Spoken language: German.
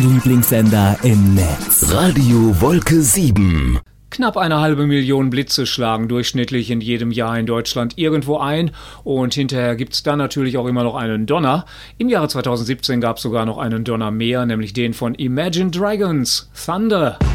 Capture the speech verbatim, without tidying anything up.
Lieblingssender im Netz. Radio Wolke sieben. Knapp eine halbe Million Blitze schlagen durchschnittlich in jedem Jahr in Deutschland irgendwo ein und hinterher gibt es dann natürlich auch immer noch einen Donner. Im Jahre zweitausendsiebzehn gab es sogar noch einen Donner mehr, nämlich den von Imagine Dragons, Thunder.